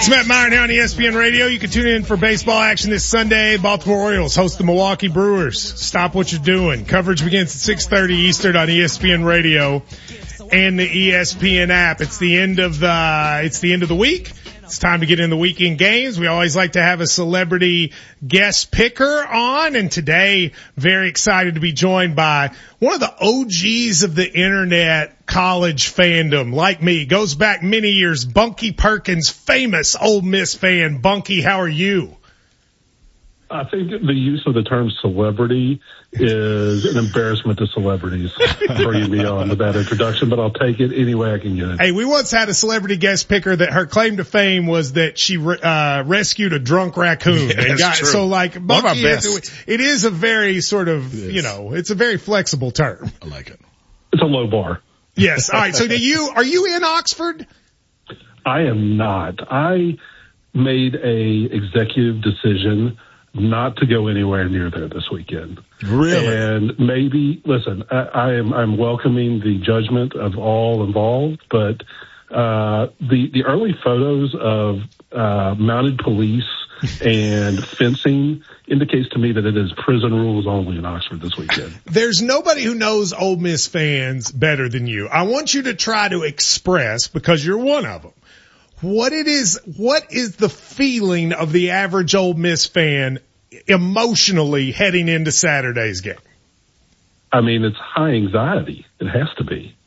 It's Matt Meyer now on ESPN Radio. You can tune in for baseball action this Sunday. Baltimore Orioles host the Milwaukee Brewers. Stop what you're doing. Coverage begins at 6:30 Eastern on ESPN Radio and the ESPN app. It's the end of the week. It's time to get in the weekend games. We always like to have a celebrity guest picker on, and today, very excited to be joined by one of the OGs of the internet college fandom, like me. Goes back many years, Bunky Perkins, famous Ole Miss fan. Bunky, how are you? I think the use of the term celebrity is an embarrassment to celebrities bringing me on with that introduction, but I'll take it any way I can get it. Hey, we once had a celebrity guest picker that her claim to fame was that she rescued a drunk raccoon. Yeah, and got, true. so like, one of our best. It is a very sort of, it's a very flexible term. I like it. It's a low bar. Yes. All right. So are you in Oxford? I am not. I made a executive decision not to go anywhere near there this weekend. Really? And maybe, listen, I'm welcoming the judgment of all involved, but the early photos of mounted police and fencing indicates to me that it is prison rules only in Oxford this weekend. There's nobody who knows Ole Miss fans better than you. I want you to try to express, because you're one of them, what is the feeling of the average Ole Miss fan emotionally heading into Saturday's game? I mean, it's high anxiety. It has to be.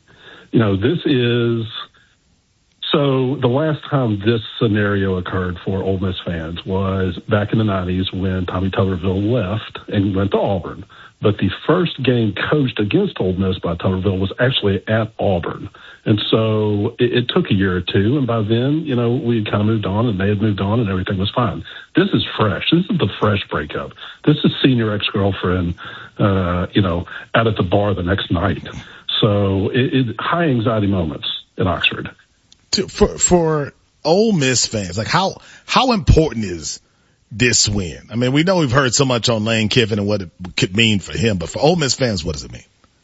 So the last time this scenario occurred for Ole Miss fans was back in the 90s when Tommy Tuberville left and went to Auburn. But the first game coached against Ole Miss by Tuberville was actually at Auburn. And so it took a year or two, and by then, we had kind of moved on, and they had moved on, and everything was fine. This is fresh. This is the fresh breakup. This is senior ex-girlfriend, out at the bar the next night. So high anxiety moments in Oxford. For Ole Miss fans, like how important is this win? I mean, we know we've heard so much on Lane Kiffin and what it could mean for him, but for Ole Miss fans, what does it mean?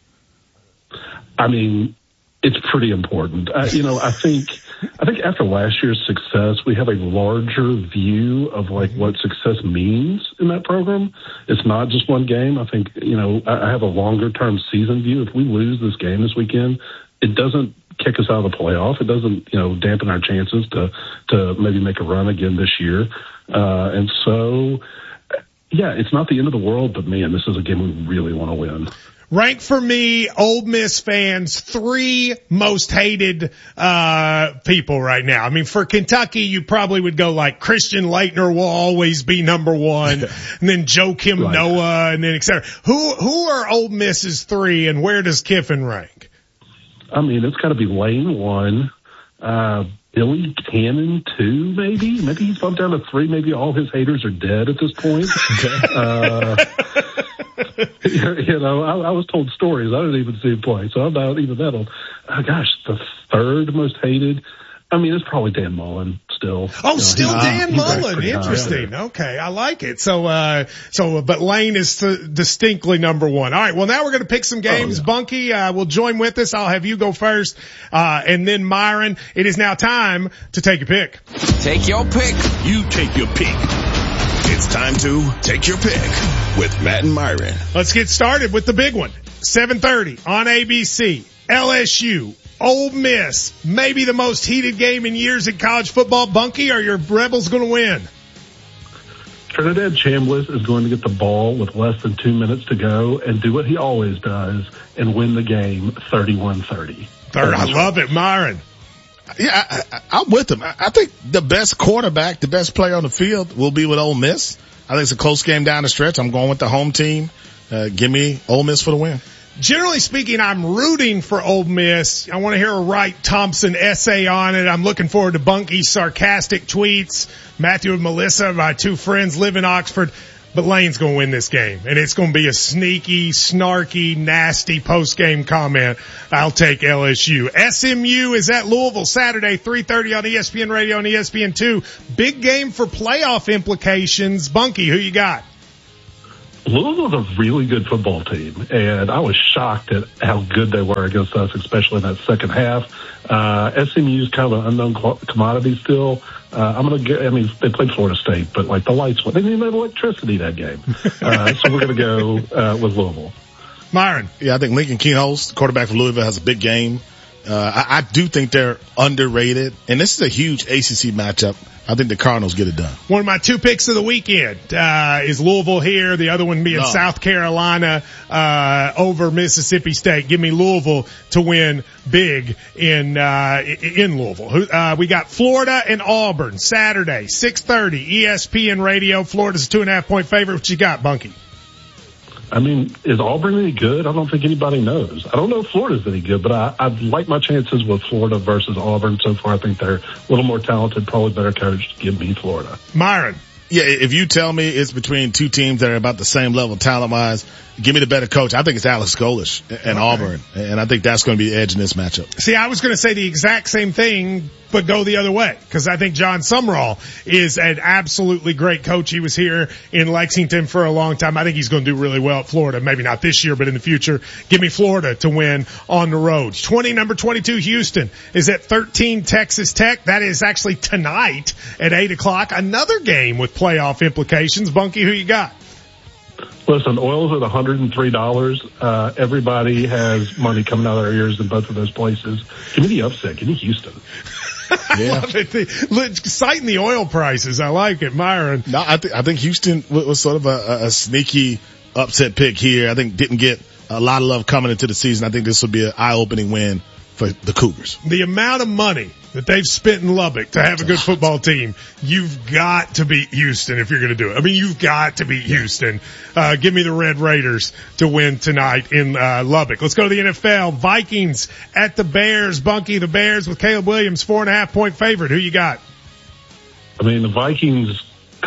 I mean, it's pretty important. I think after last year's success, we have a larger view of what success means in that program. It's not just one game. I think, I have a longer term season view. If we lose this game this weekend, it doesn't kick us out of the playoff. It doesn't, dampen our chances to maybe make a run again this year. And so, yeah, it's not the end of the world, but man, this is a game we really want to win. Rank for me, Ole Miss fans, 3 most hated people right now. I mean, for Kentucky, you probably would go like Christian Laettner will always be number 1, and then Joakim Noah, and then et cetera. Who are Ole Miss's 3, and where does Kiffin rank? I mean, it's got to be Lane 1, Billy Cannon 2, maybe. Maybe he's bumped down to 3. Maybe all his haters are dead at this point. I was told stories. I didn't even see him play, so I'm not even that old. The 3rd most hated. I mean, it's probably Dan Mullen still. Oh, still Dan Mullen. Interesting. Okay, I like it. But Lane is distinctly number 1. All right, well, now we're going to pick some games. Bunky will join with us. I'll have you go first, and then Myron. It is now time to take your pick. Take your pick. You take your pick. It's time to take your pick with Matt and Myron. Let's get started with the big one. 7:30 on ABC. LSU. Ole Miss, maybe the most heated game in years in college football. Bunky, are your Rebels going to win? Trinidad Chambliss is going to get the ball with less than 2 minutes to go and do what he always does and win the game 31-30. I love it, Myron. Yeah, I'm with him. I think the best quarterback, the best player on the field will be with Ole Miss. I think it's a close game down the stretch. I'm going with the home team. Give me Ole Miss for the win. Generally speaking, I'm rooting for Ole Miss. I want to hear a Wright Thompson essay on it. I'm looking forward to Bunky's sarcastic tweets. Matthew and Melissa, my 2 friends, live in Oxford. But Lane's going to win this game, and it's going to be a sneaky, snarky, nasty post-game comment. I'll take LSU. SMU is at Louisville Saturday, 3:30 on ESPN Radio and ESPN2. Big game for playoff implications. Bunky, who you got? Louisville's a really good football team, and I was shocked at how good they were against us, especially in that second half. SMU's kind of an unknown commodity still. They played Florida State, but like the lights went. They didn't even have electricity that game. So we're going to go with Louisville. Myron. Yeah, I think Lincoln Keenholz, the quarterback for Louisville, has a big game. I do think they're underrated, and this is a huge ACC matchup. I think the Cardinals get it done. One of my two picks of the weekend is Louisville here. The other one being South Carolina over Mississippi State. Give me Louisville to win big in Louisville. We got Florida and Auburn Saturday, 6:30, ESPN Radio. Florida's a 2.5-point favorite. What you got, Bunky? I mean, is Auburn any good? I don't think anybody knows. I don't know if Florida's any good, but I'd like my chances with Florida versus Auburn. So far, I think they're a little more talented, probably better coached. Give me Florida. Myron. Yeah, if you tell me it's between two teams that are about the same level talent-wise, give me the better coach. I think it's Alex Golesh and Auburn, and I think that's going to be the edge in this matchup. See, I was going to say the exact same thing, but go the other way, because I think John Sumrall is an absolutely great coach. He was here in Lexington for a long time. I think he's going to do really well at Florida. Maybe not this year, but in the future. Give me Florida to win on the road. Number 22, Houston is at 13, Texas Tech. That is actually tonight at 8 o'clock. Another game with playoff implications. Bunky, who you got? Listen, oil's at $103. Everybody has money coming out of their ears in both of those places. Give me the upset. Give me Houston. Yeah. I love it. Citing the oil prices. I like it, Myron. No, I think Houston was sort of a sneaky upset pick here. I think didn't get a lot of love coming into the season. I think this will be an eye-opening win for the Cougars. The amount of money that they've spent in Lubbock to have a good football team, you've got to beat Houston if you're going to do it. I mean, you've got to beat Houston. Give me the Red Raiders to win tonight in Lubbock. Let's go to the NFL. Vikings at the Bears. Bunky, the Bears with Caleb Williams, 4.5-point favorite. Who you got? I mean, the Vikings,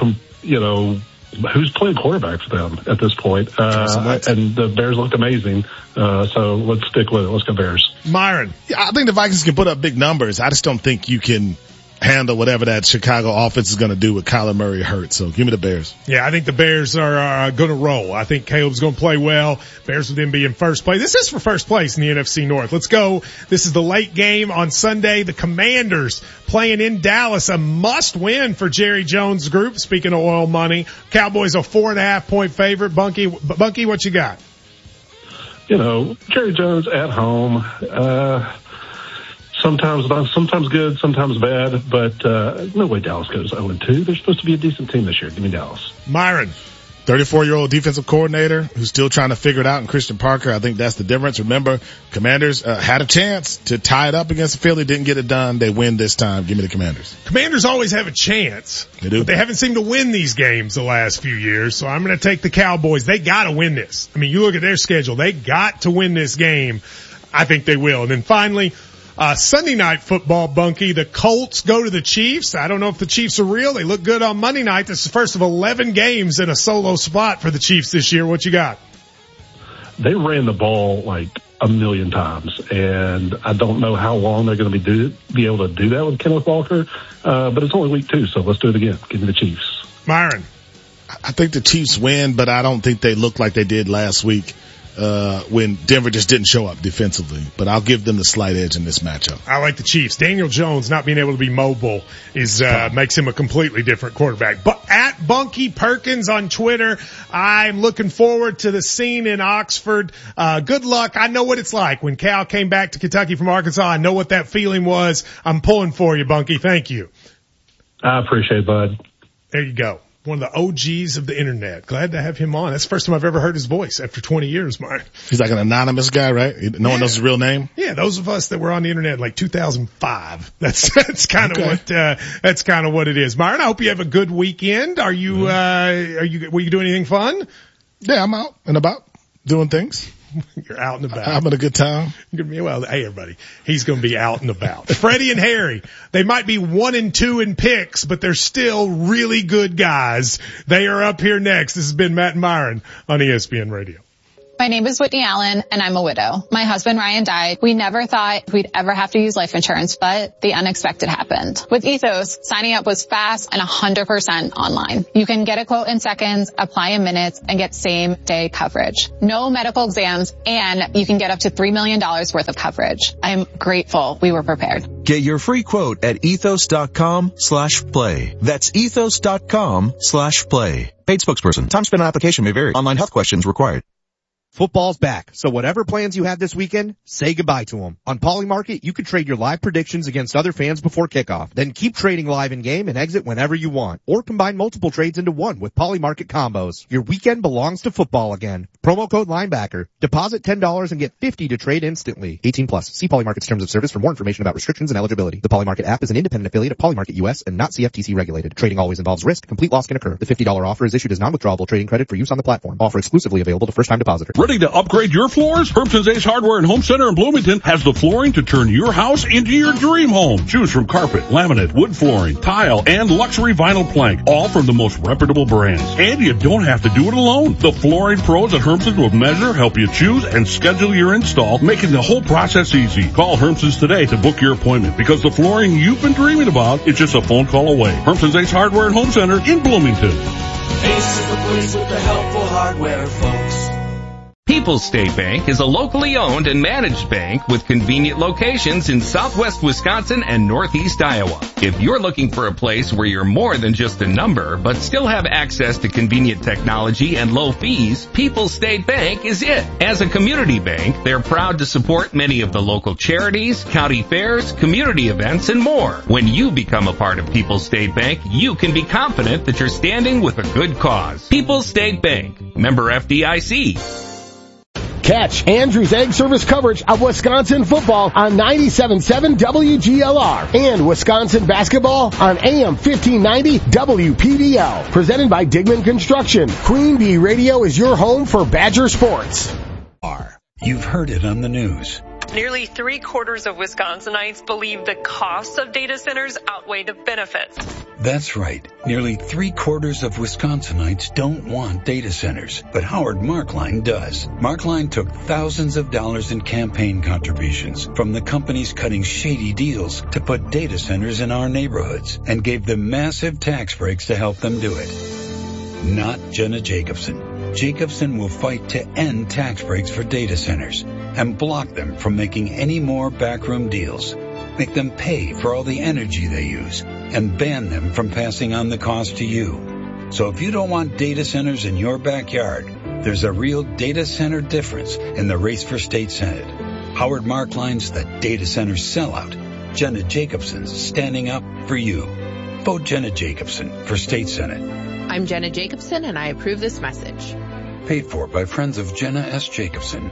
who's playing quarterback for them at this point? And the Bears looked amazing. So let's stick with it. Let's go Bears. Myron. Yeah, I think the Vikings can put up big numbers. I just don't think you can handle whatever that Chicago offense is going to do with Kyler Murray hurt. So give me the Bears. Yeah, I think the Bears are going to roll. I think Caleb's going to play well. Bears will then be in first place. This is for first place in the NFC North. Let's go. This is the late game on Sunday. The Commanders playing in Dallas, a must win for Jerry Jones' group. Speaking of oil money, Cowboys a 4.5-point favorite. Bunky, what you got? Jerry Jones at home. Sometimes good, sometimes bad, but no way Dallas goes 0-2. They're supposed to be a decent team this year. Give me Dallas. Myron. 34-year-old defensive coordinator who's still trying to figure it out in Christian Parker. I think that's the difference. Remember, Commanders had a chance to tie it up against Philly, didn't get it done. They win this time. Give me the Commanders. Commanders always have a chance. They do. But they haven't seemed to win these games the last few years, so I'm going to take the Cowboys. They got to win this. I mean, you look at their schedule. They got to win this game. I think they will. And then finally, Sunday night football, Bunky. The Colts go to the Chiefs. I don't know if the Chiefs are real. They look good on Monday night. This is the first of 11 games in a solo spot for the Chiefs this year. What you got? They ran the ball like a million times, and I don't know how long they're going to be able to do that with Kenneth Walker. But it's only week 2, so let's do it again. Give me the Chiefs. Myron. I think the Chiefs win, but I don't think they look like they did last week. When Denver just didn't show up defensively, but I'll give them the slight edge in this matchup. I like the Chiefs. Daniel Jones not being able to be mobile makes him a completely different quarterback. But at Bunky Perkins on Twitter, I'm looking forward to the scene in Oxford. Good luck. I know what it's like when Cal came back to Kentucky from Arkansas. I know what that feeling was. I'm pulling for you, Bunky. Thank you. I appreciate it, bud. There you go. One of the OGs of the internet. Glad to have him on. That's the first time I've ever heard his voice after 20 years, Mark. He's like an anonymous guy, right? No one knows his real name? Yeah, those of us that were on the internet in like 2005. That's kind of what it is. Myron, I hope you have a good weekend. Will you do anything fun? Yeah, I'm out and about doing things. You're out and about. I'm having a good time. Hey everybody, he's going to be out and about. Freddie and Harry, they might be 1-2 in picks, but they're still really good guys. They are up here next. This has been Matt and Myron on ESPN Radio. My name is Whitney Allen, and I'm a widow. My husband, Ryan, died. We never thought we'd ever have to use life insurance, but the unexpected happened. With Ethos, signing up was fast and 100% online. You can get a quote in seconds, apply in minutes, and get same-day coverage. No medical exams, and you can get up to $3 million worth of coverage. I'm grateful we were prepared. Get your free quote at ethos.com/play. That's ethos.com/play. Paid spokesperson. Time spent on application may vary. Online health questions required. Football's back, so whatever plans you have this weekend, say goodbye to them. On Polymarket, you can trade your live predictions against other fans before kickoff. Then keep trading live in-game and exit whenever you want. Or combine multiple trades into one with Polymarket combos. Your weekend belongs to football again. Promo code linebacker. Deposit $10 and get $50 to trade instantly. 18+. See Polymarket's terms of service for more information about restrictions and eligibility. The Polymarket app is an independent affiliate of Polymarket US and not CFTC regulated. Trading always involves risk. Complete loss can occur. The $50 offer is issued as non-withdrawable trading credit for use on the platform. Offer exclusively available to first-time depositors. Ready to upgrade your floors? Hermson's Ace Hardware and Home Center in Bloomington has the flooring to turn your house into your dream home. Choose from carpet, laminate, wood flooring, tile, and luxury vinyl plank, all from the most reputable brands. And you don't have to do it alone. The flooring pros at Hermson's will measure, help you choose, and schedule your install, making the whole process easy. Call Hermson's today to book your appointment, because the flooring you've been dreaming about is just a phone call away. Hermson's Ace Hardware and Home Center in Bloomington. Ace is the place with the helpful hardware, folks. People's State Bank is a locally owned and managed bank with convenient locations in southwest Wisconsin and northeast Iowa. If you're looking for a place where you're more than just a number, but still have access to convenient technology and low fees, People's State Bank is it. As a community bank, they're proud to support many of the local charities, county fairs, community events, and more. When you become a part of People's State Bank, you can be confident that you're standing with a good cause. People's State Bank, member FDIC. Catch Andrew's Egg Service coverage of Wisconsin football on 97.7 WGLR and Wisconsin basketball on AM 1590 WPVL. Presented by Digman Construction. Queen Bee Radio is your home for Badger sports. You've heard it on the news. Nearly 3/4 of Wisconsinites believe the costs of data centers outweigh the benefits. That's right. Nearly 3/4 of Wisconsinites don't want data centers, but Howard Markline does. Markline took thousands of dollars in campaign contributions from the companies cutting shady deals to put data centers in our neighborhoods and gave them massive tax breaks to help them do it. Not Jenna Jacobson. Jacobson will fight to end tax breaks for data centers and block them from making any more backroom deals, make them pay for all the energy they use, and ban them from passing on the cost to you. So if you don't want data centers in your backyard, there's a real data center difference in the race for state senate. Howard Markline's the data center sellout. Jenna Jacobson's standing up for you. Vote Jenna Jacobson for state senate. I'm Jenna Jacobson, and I approve this message. Paid for by Friends of Jenna S. Jacobson.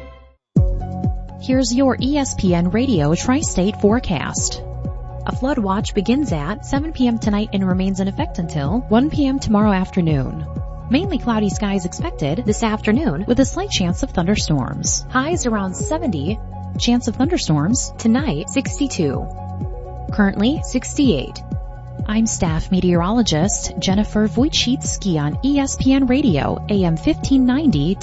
Here's your ESPN Radio Tri-State forecast. A flood watch begins at 7 p.m. tonight and remains in effect until 1 p.m. tomorrow afternoon. Mainly cloudy skies expected this afternoon with a slight chance of thunderstorms. Highs around 70, chance of thunderstorms tonight 62. Currently 68. I'm staff meteorologist Jennifer Wojcicki on ESPN Radio, AM 1590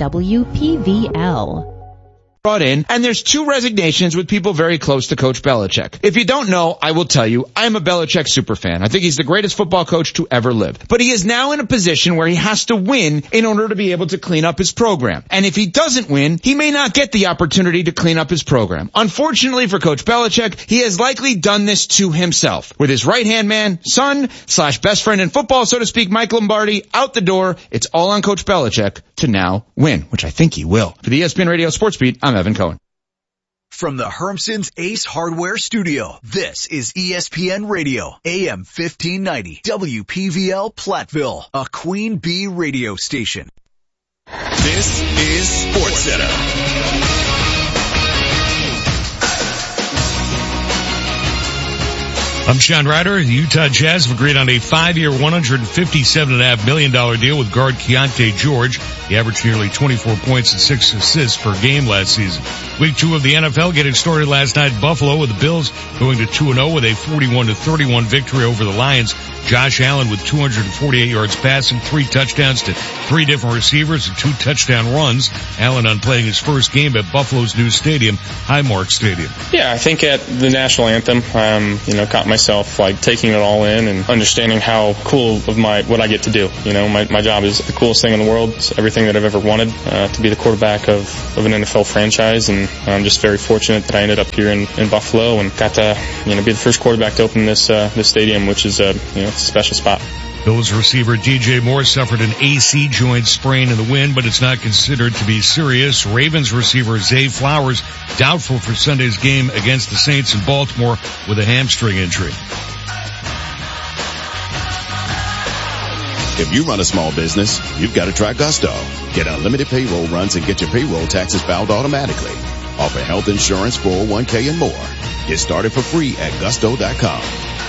WPVL. Brought in, and there's 2 resignations with people very close to Coach Belichick. If you don't know, I will tell you, I'm a Belichick superfan. I think he's the greatest football coach to ever live. But he is now in a position where he has to win in order to be able to clean up his program. And if he doesn't win, he may not get the opportunity to clean up his program. Unfortunately for Coach Belichick, he has likely done this to himself. With his right-hand man, son, / best friend in football, so to speak, Mike Lombardi, out the door, it's all on Coach Belichick to now win, which I think he will. For the ESPN Radio Sports Beat, I'm Evan Cohen. From the Hermson's Ace Hardware Studio, this is ESPN Radio, AM 1590, WPVL Platteville, a Queen Bee radio station. This is SportsCenter. I'm Sean Ryder. The Utah Jazz have agreed on a 5-year, $157.5 million deal with guard Keontae George. He averaged nearly 24 points and 6 assists per game last season. Week 2 of the NFL getting started last night in Buffalo, with the Bills going to 2-0 with a 41-31 victory over the Lions. Josh Allen with 248 yards passing, 3 touchdowns to 3 different receivers and 2 touchdown runs. Allen on playing his first game at Buffalo's new stadium, Highmark Stadium. Yeah, I think at the national anthem, caught myself like taking it all in and understanding how cool of what I get to do. My job is the coolest thing in the world. It's everything that I've ever wanted, to be the quarterback of an NFL franchise, and I'm just very fortunate that I ended up here in Buffalo and got to, be the first quarterback to open this stadium, which is it's a special spot. Bills receiver DJ Moore suffered an AC joint sprain in the win, but it's not considered to be serious. Ravens receiver Zay Flowers doubtful for Sunday's game against the Saints in Baltimore with a hamstring injury. If you run a small business, you've got to try Gusto. Get unlimited payroll runs and get your payroll taxes filed automatically. Offer health insurance, 401k, and more. Get started for free at gusto.com.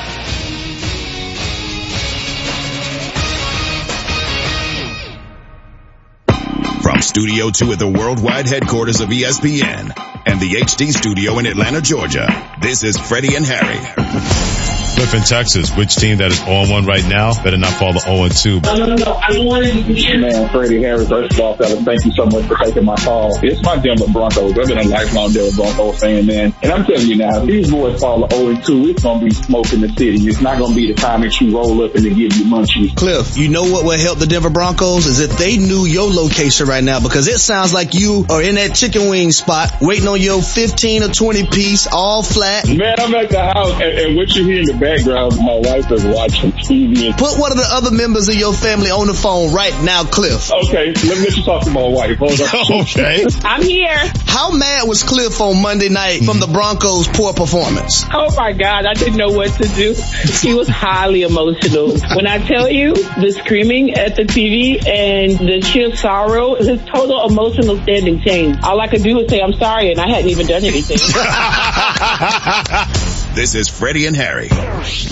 From Studio 2 at the worldwide headquarters of ESPN and the HD studio in Atlanta, Georgia, this is Freddie and Harry. Cliff in Texas, which team that is 0-1 right now better not fall to 0-2? No. I wanted to be man, Freddie Harris. First of all, fellas, thank you so much for taking my call. It's my Denver Broncos. I've been a lifelong Denver Broncos fan, man. And I'm telling you now, if these boys fall to 0-2, it's going to be smoke in the city. It's not going to be the time that you roll up and they give you munchies. Cliff, you know what will help the Denver Broncos is if they knew your location right now, because it sounds like you are in that chicken wing spot waiting on your 15 or 20 piece, all flat. Man, I'm at the house, and what you hear in the background, my wife is watching TV. Put one of the other members of your family on the phone right now, Cliff. Okay, let me talk to my wife. Hold on. Okay. I'm here. How mad was Cliff on Monday night from the Broncos' poor performance? Oh my God, I didn't know what to do. He was highly emotional. When I tell you, the screaming at the TV and the sheer sorrow, his total emotional standing changed. All I could do was say, I'm sorry, and I hadn't even done anything. This is Freddie and Harry.